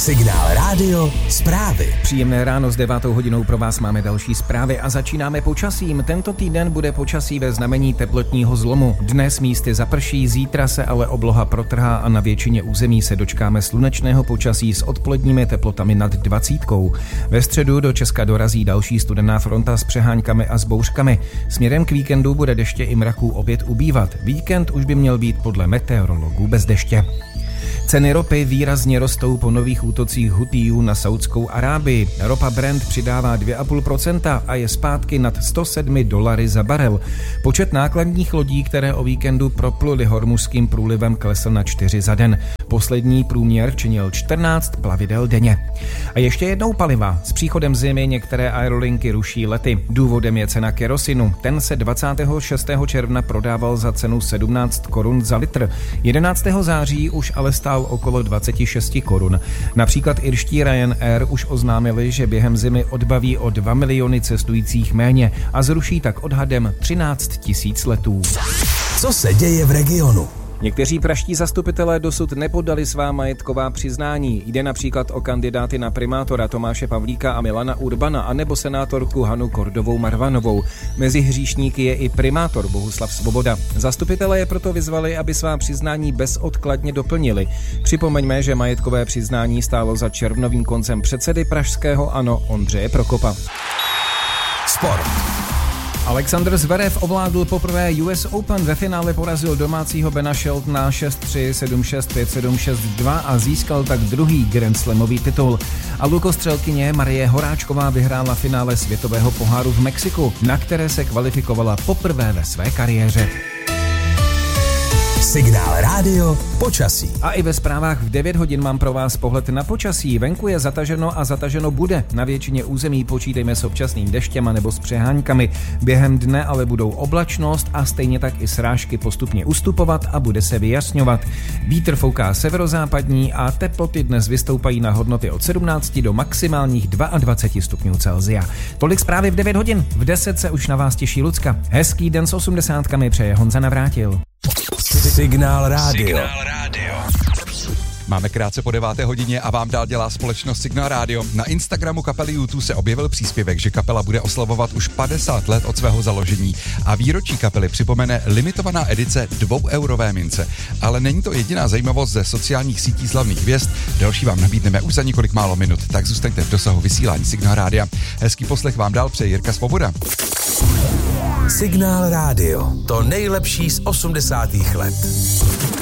Signál rádio, zprávy. Příjemné ráno s 9 hodinou pro vás máme další zprávy a začínáme počasím. Tento týden bude počasí ve znamení teplotního zlomu. Dnes místy zaprší, zítra se ale obloha protrhá a na většině území se dočkáme slunečného počasí s odpoledními teplotami nad 20. Ve středu do Česka dorazí další studená fronta s přeháňkami a s bouřkami. Směrem k víkendu bude deště i mraků opět ubývat. Víkend už by měl být podle meteorologů bez deště. Ceny ropy výrazně rostou po nových útocích Hutijů na Saudskou Arábii. Ropa Brent přidává 2,5% a je zpátky nad $107 za barel. Počet nákladních lodí, které o víkendu propluly Hormuzským průlivem, klesl na 4 za den. Poslední průměr činil 14 plavidel denně. A ještě jednou paliva. S příchodem zimy některé aerolinky ruší lety. Důvodem je cena kerosinu. Ten se 26. června prodával za cenu 17 korun za litr. 11. září už ale stál okolo 26 korun. Například irští Ryanair už oznámili, že během zimy odbaví o 2 miliony cestujících méně a zruší tak odhadem 13 000 letů. Co se děje v regionu? Někteří pražští zastupitelé dosud nepodali svá majetková přiznání. Jde například o kandidáty na primátora Tomáše Pavlíka a Milana Urbana anebo senátorku Hanu Kordovou Marvanovou. Mezi hříšníky je i primátor Bohuslav Svoboda. Zastupitelé je proto vyzvali, aby svá přiznání bezodkladně doplnili. Připomeňme, že majetkové přiznání stálo za červnovým koncem předsedy pražského ANO Ondřeje Prokopa. Sport. Alexander Zverev ovládl poprvé US Open, ve finále porazil domácího Bena Sheltona 6-3, 7-6, 5-7, 6-2 a získal tak druhý Grand Slamový titul. A lukostřelkyně Marie Horáčková vyhrála finále světového poháru v Mexiku, na které se kvalifikovala poprvé ve své kariéře. Signál rádio, počasí. A i ve zprávách v 9 hodin mám pro vás pohled na počasí. Venku je zataženo a zataženo bude. Na většině území počítejme s občasným deštěm a nebo s přeháňkami. Během dne ale budou oblačnost a stejně tak i srážky postupně ustupovat a bude se vyjasňovat. Vítr fouká severozápadní a teploty dnes vystoupají na hodnoty od 17 do maximálních 22 stupňů Celsia. Tolik zprávy v 9 hodin. V 10 se už na vás těší Lucka. Hezký den s 80 přeje Honza Navrátil. Signál rádio. Máme krátce po 9. hodině a vám dál dělá společnost Signál rádio. Na Instagramu kapely U2 se objevil příspěvek, že kapela bude oslavovat už 50 let od svého založení a výročí kapely připomene limitovaná edice 2eurové mince. Ale není to jediná zajímavost ze sociálních sítí slavných hvězd, další vám nabídneme už za několik málo minut, tak zůstaňte v dosahu vysílání Signál rádia. Hezký poslech vám dál přeje Jirka Svoboda. Signál rádio, to nejlepší z 80. let.